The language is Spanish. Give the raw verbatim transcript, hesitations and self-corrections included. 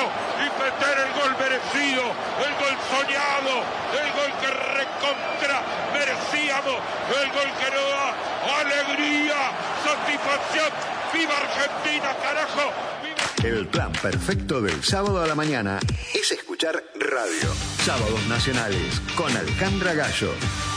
y meter el gol merecido, el gol soñado, el gol que recontra merecíamos, el gol que nos da alegría, satisfacción. ¡Viva Argentina, carajo! ¡Viva! El plan perfecto del sábado a la mañana es escuchar radio. Sábados Nacionales con Alejandra Gallo.